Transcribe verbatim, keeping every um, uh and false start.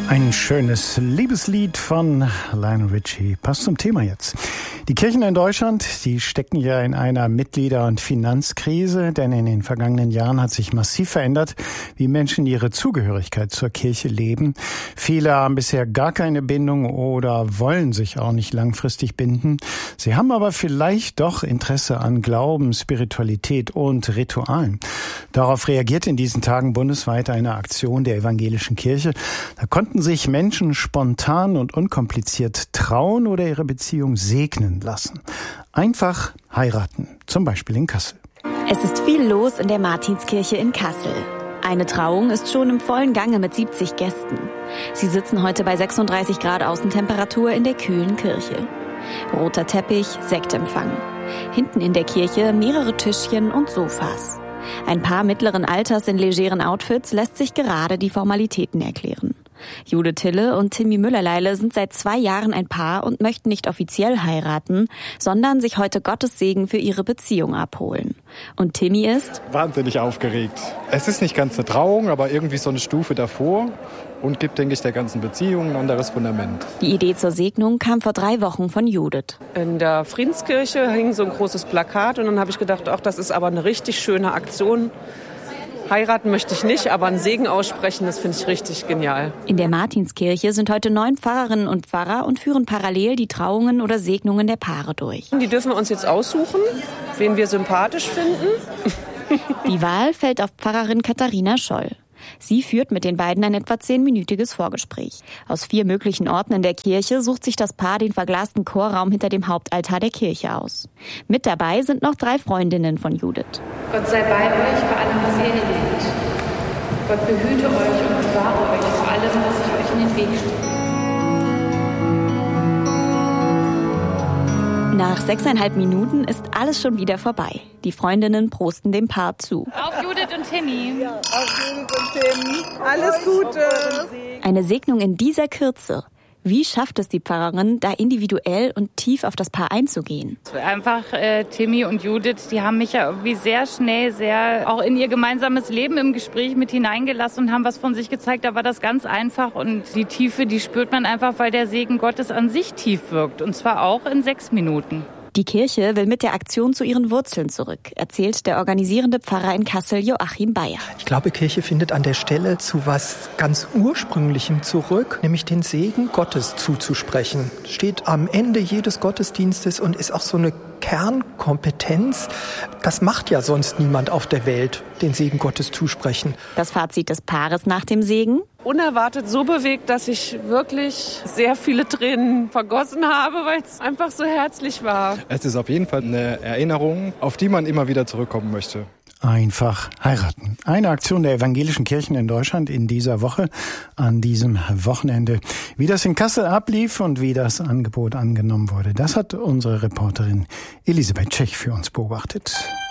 Ein schönes Liebeslied von Lionel Richie. Passt zum Thema jetzt. Die Kirchen in Deutschland, die stecken ja in einer Mitglieder- und Finanzkrise, denn in den vergangenen Jahren hat sich massiv verändert, wie Menschen ihre Zugehörigkeit zur Kirche leben. Viele haben bisher gar keine Bindung oder wollen sich auch nicht langfristig binden. Sie haben aber vielleicht doch Interesse an Glauben, Spiritualität und Ritualen. Darauf reagiert in diesen Tagen bundesweit eine Aktion der evangelischen Kirche. Da konnten sich Menschen spontan und unkompliziert trauen oder ihre Beziehung segnen lassen. Einfach heiraten, zum Beispiel in Kassel. Es ist viel los in der Martinskirche in Kassel. Eine Trauung ist schon im vollen Gange mit siebzig Gästen. Sie sitzen heute bei sechsunddreißig Grad Außentemperatur in der kühlen Kirche. Roter Teppich, Sektempfang. Hinten in der Kirche mehrere Tischchen und Sofas. Ein Paar mittleren Alters in legeren Outfits lässt sich gerade die Formalitäten erklären. Judith Hille und Timmy Müller-Leile sind seit zwei Jahren ein Paar und möchten nicht offiziell heiraten, sondern sich heute Gottes Segen für ihre Beziehung abholen. Und Timmy ist wahnsinnig aufgeregt. Es ist nicht ganz eine Trauung, aber irgendwie so eine Stufe davor und gibt, denke ich, der ganzen Beziehung ein anderes Fundament. Die Idee zur Segnung kam vor drei Wochen von Judith. In der Friedenskirche hing so ein großes Plakat und dann habe ich gedacht, ach, das ist aber eine richtig schöne Aktion. Heiraten möchte ich nicht, aber einen Segen aussprechen, das finde ich richtig genial. In der Martinskirche sind heute neun Pfarrerinnen und Pfarrer und führen parallel die Trauungen oder Segnungen der Paare durch. Die dürfen wir uns jetzt aussuchen, wen wir sympathisch finden. Die Wahl fällt auf Pfarrerin Katharina Scholl. Sie führt mit den beiden ein etwa zehnminütiges Vorgespräch. Aus vier möglichen Orten in der Kirche sucht sich das Paar den verglasten Chorraum hinter dem Hauptaltar der Kirche aus. Mit dabei sind noch drei Freundinnen von Judith. Gott sei bei euch bei allem, was ihr erlebt. Gott behüte euch und bewahre euch vor allem, was sich euch in den Weg stellt. Nach sechseinhalb Minuten ist alles schon wieder vorbei. Die Freundinnen prosten dem Paar zu. Auf Judith und Timmy. Ja, auf Judith und Tim. Alles Gute. Eine Segnung in dieser Kürze. Wie schafft es die Pfarrerin, da individuell und tief auf das Paar einzugehen? Einfach äh, Timmy und Judith, die haben mich ja irgendwie sehr schnell, sehr auch in ihr gemeinsames Leben im Gespräch mit hineingelassen und haben was von sich gezeigt. Da war das ganz einfach und die Tiefe, die spürt man einfach, weil der Segen Gottes an sich tief wirkt. Und zwar auch in sechs Minuten. Die Kirche will mit der Aktion zu ihren Wurzeln zurück, erzählt der organisierende Pfarrer in Kassel, Joachim Bayer. Ich glaube, Kirche findet an der Stelle zu was ganz Ursprünglichem zurück, nämlich den Segen Gottes zuzusprechen. Steht am Ende jedes Gottesdienstes und ist auch so eine Kernkompetenz. Das macht ja sonst niemand auf der Welt, den Segen Gottes zusprechen. Das Fazit des Paares nach dem Segen? Unerwartet so bewegt, dass ich wirklich sehr viele Tränen vergossen habe, weil es einfach so herzlich war. Es ist auf jeden Fall eine Erinnerung, auf die man immer wieder zurückkommen möchte. Einfach heiraten. Eine Aktion der evangelischen Kirchen in Deutschland in dieser Woche, an diesem Wochenende. Wie das in Kassel ablief und wie das Angebot angenommen wurde, das hat unsere Reporterin Elisabeth Tschech für uns beobachtet.